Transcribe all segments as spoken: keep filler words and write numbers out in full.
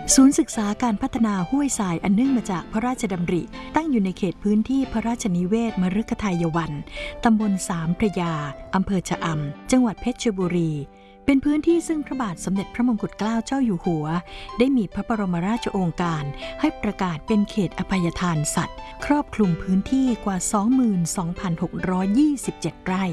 ศูนย์ศึกษาการพัฒนาห้วยทรายอันเนื่องมาจากพระราชดำริตั้งอยู่ในเขตพื้นที่พระราชนิเวศมฤคทายวันตำบลสามพระยาอำเภอชะอำจังหวัดเพชรบุรีเป็นพื้นที่ซึ่งพระบาทสมเด็จพระมงกุฎเกล้าเจ้าอยู่หัวได้มีพระบรมราชโองการให้ประกาศเป็นเขตอภัยทานสัตว์ครอบคลุมพื้นที่กว่า สองหมื่นสองพันหกร้อยยี่สิบเจ็ด ไร่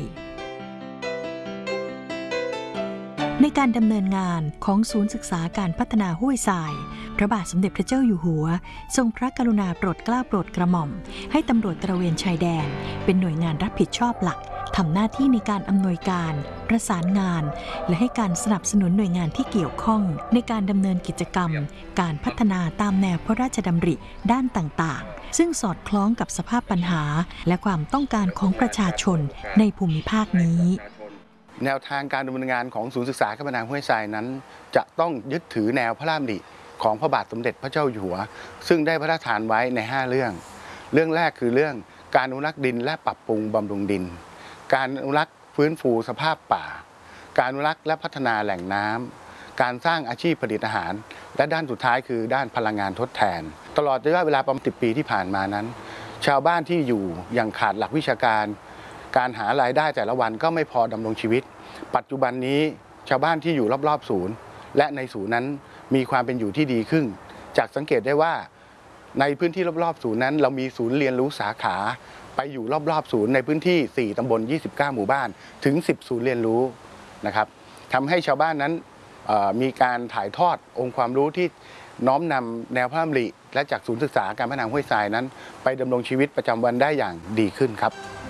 ในการดำเนินงานของศูนย์ศึกษาการพัฒนาห้วยทรายพระบาทสมเด็จพระเจ้าอยู่หัวทรงพระกรุณาโปรดเกล้าโปรดกระหม่อมให้ตำรวจตระเวนชายแดนเป็นหน่วยงานรับผิดชอบหลักทำหน้าที่ในการอำนวยการประสานงานและให้การสนับสนุนหน่วยงานที่เกี่ยวข้องในการดำเนินกิจกรรมการพัฒนาตามแนวพระราชดำริด้านต่างๆซึ่งสอดคล้องกับสภาพปัญหาและความต้องการของประชาชนในภูมิภาคนี้แนวทางการดำเนินงานของศูนย์ศึกษาการพัฒนาห้วยทรายนั้นจะต้องยึดถือแนวพระราชดำริของพระบาทสมเด็จพระเจ้าอยู่หัวซึ่งได้พระราชทานไว้ในห้าเรื่องเรื่องแรกคือเรื่องการอนุรักษ์ดินและปรับปรุงบำรุงดินการอนุรักษ์ฟื้นฟูสภาพป่าการอนุรักษ์และพัฒนาแหล่งน้ำการสร้างอาชีพผลิตอาหารและด้านสุดท้ายคือด้านพลังงานทดแทนตลอดระยะเวลาประมาณสิบปีที่ผ่านมานั้นชาวบ้านที่อยู่อย่างขาดหลักวิชาการการหารายได้แต่ละวันก็ไม่พอดำรงชีวิตปัจจุบันนี้ชาวบ้านที่อยู่รอบๆศูนย์และในศูนย์นั้นมีความเป็นอยู่ที่ดีขึ้นจากสังเกตได้ว่าในพื้นที่รอบๆศูนย์นั้นเรามีศูนย์เรียนรู้สาขาไปอยู่รอบๆศูนย์ในพื้นที่สี่ตำบลยี่สิบเก้าหมู่บ้านถึงสิบศูนย์เรียนรู้นะครับทำให้ชาวบ้านนั้นมีการถ่ายทอดองค์ความรู้ที่น้อมนำแนวพระราชดำริและจากศูนย์ศึกษาการพัฒนาห้วยทรายนั้นไปดำรงชีวิตประจำวันได้อย่างดีขึ้นครับ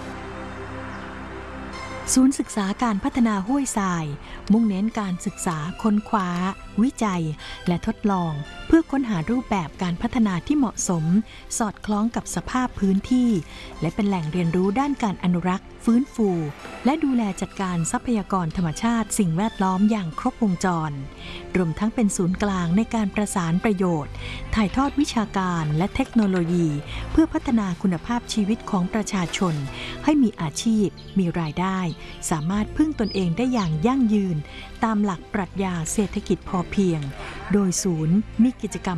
ศูนย์ศึกษาการพัฒนาห้วยทรายมุ่งเน้นการศึกษาค้นคว้าวิจัยและทดลองเพื่อค้นหารูปแบบการพัฒนาที่เหมาะสมสอดคล้องกับสภาพพื้นที่และเป็นแหล่งเรียนรู้ด้านการอนุรักษ์ฟื้นฟูและดูแลจัดการทรัพยากรธรรมชาติสิ่งแวดล้อมอย่างครบวงจรรวมทั้งเป็นศูนย์กลางในการประสานประโยชน์ถ่ายทอดวิชาการและเทคโนโลยีเพื่อพัฒนาคุณภาพชีวิตของประชาชนให้มีอาชีพมีรายได้สามารถพึ่งตนเองได้อย่างยั่งยืนตามหลักปรัชญาเศรษฐกิจพอเพียงโดยศูนย์มีกิจกรรม